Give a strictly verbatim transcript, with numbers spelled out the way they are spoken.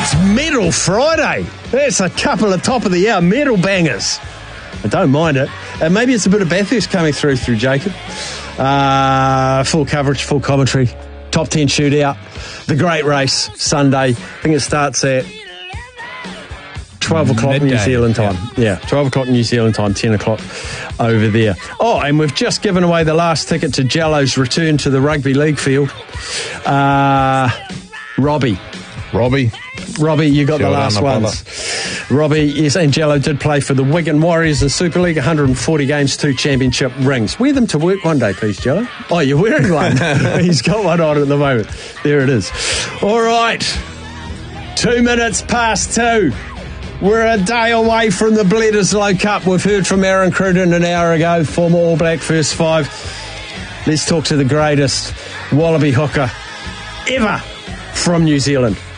It's Medal Friday. There's a couple of top of the hour medal bangers. I don't mind it. And maybe it's a bit of Bathurst coming through through Jacob. Uh, full coverage, full commentary. Top ten shootout. The great race, Sunday. I think it starts at twelve o'clock Midday. New Zealand time. Yeah. yeah, twelve o'clock New Zealand time, ten o'clock over there. Oh, and we've just given away the last ticket to Jello's return to the rugby league field. Uh, Robbie. Robbie. Robbie, you got Well the last done, my ones. Robbie, yes, and Jello did play for the Wigan Warriors in Super League, one hundred forty games, two championship rings. Wear them to work one day, please, Jello. Oh, you're wearing one. He's got one on at the moment. There it is. All right. Two minutes past two. We're a day away from the Bledisloe Cup. We've heard from Aaron Cruden an hour ago, former All Black first five. Let's talk to the greatest Wallaby hooker ever from New Zealand.